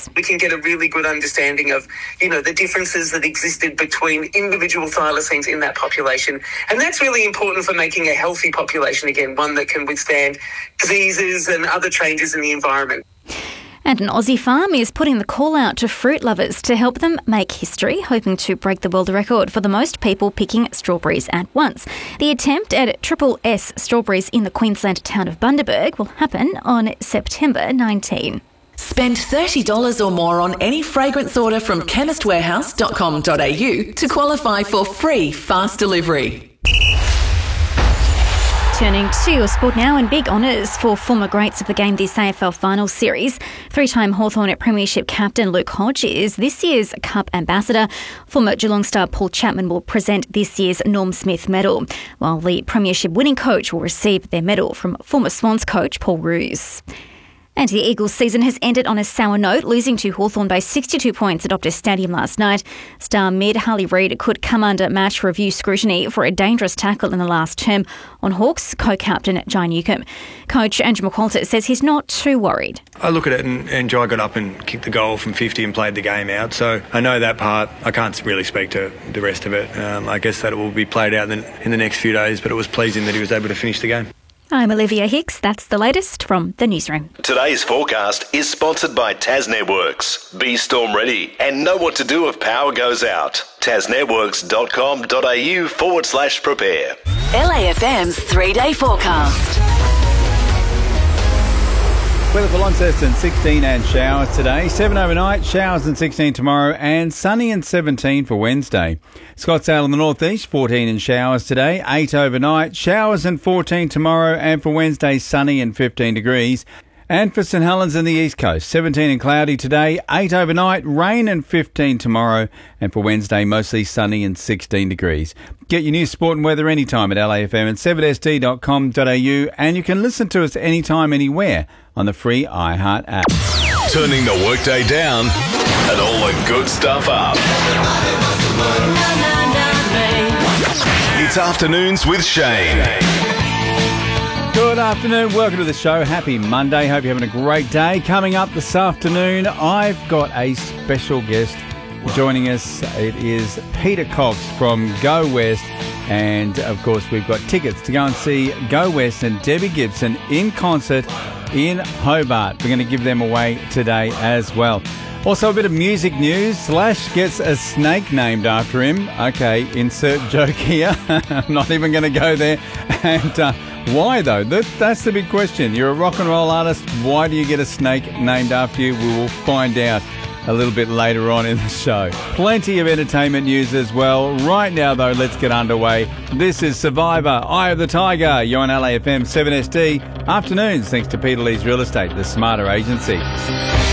we can get a really good understanding of, the differences that existed between individual thylacines in that population. And that's really important for making a healthy population, again, one that can withstand diseases and other changes in the environment. And an Aussie farm is putting the call out to fruit lovers to help them make history, hoping to break the world record for the most people picking strawberries at once. The attempt at Triple S strawberries in the Queensland town of Bundaberg will happen on September 19. Spend $30 or more on any fragrance order from chemistwarehouse.com.au to qualify for free fast delivery. Turning to your sport now, and big honours for former greats of the game this AFL Finals Series. Three-time Hawthorn Premiership captain Luke Hodge is this year's Cup ambassador. Former Geelong star Paul Chapman will present this year's Norm Smith medal, while the Premiership winning coach will receive their medal from former Swans coach Paul Roos. And the Eagles season has ended on a sour note, losing to Hawthorn by 62 points at Optus Stadium last night. Star mid Harley Reid could come under match review scrutiny for a dangerous tackle in the last term on Hawks co-captain Jai Newcombe. Coach Andrew McQualter says he's not too worried. I look at it and Jai got up and kicked the goal from 50 and played the game out, so I know that part. I can't really speak to the rest of it. I guess that it will be played out in the next few days, but it was pleasing that he was able to finish the game. I'm Olivia Hicks. That's the latest from the newsroom. Today's forecast is sponsored by TasNetworks. Be storm ready and know what to do if power goes out. tasnetworks.com.au/prepare. LAFM's 3-day forecast. Weather for Launceston, 16 and showers today. 7 overnight, showers and 16 tomorrow, and sunny and 17 for Wednesday. Scottsdale in the northeast, 14 and showers today. 8 overnight, showers and 14 tomorrow, and for Wednesday, sunny and 15 degrees. And for St Helens in the east coast, 17 and cloudy today, 8 overnight, rain and 15 tomorrow, and for Wednesday, mostly sunny and 16 degrees. Get your news, sport and weather anytime at LAFM and 7sd.com.au, and you can listen to us anytime, anywhere on the free iHeart app. Turning the workday down and all the good stuff up. It's Afternoons with Shane. Good afternoon, welcome to the show. Happy Monday, hope you're having a great day. Coming up this afternoon, I've got a special guest joining us. It is Peter Cox from Go West, and of course we've got tickets to go and see Go West and Debbie Gibson in concert in Hobart. We're going to give them away today as well. Also a bit of music news. Slash gets a snake named after him. Okay, insert joke here. I'm not even going to go there. And why though? That's the big question. You're a rock and roll artist. Why do you get a snake named after you? We will find out a little bit later on in the show. Plenty of entertainment news as well. Right now though, let's get underway. This is Survivor, Eye of the Tiger. You're on LAFM 7SD. Afternoons, thanks to Peter Lee's Real Estate, the smarter agency.